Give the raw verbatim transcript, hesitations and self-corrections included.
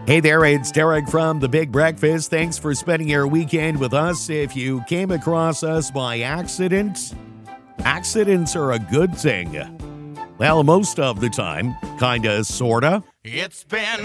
Hey there, it's Derek from The Big Breakfast. Thanks for spending your weekend with us. If you came across us by accident, accidents are a good thing. Well, most of the time, kinda, sorta. It's been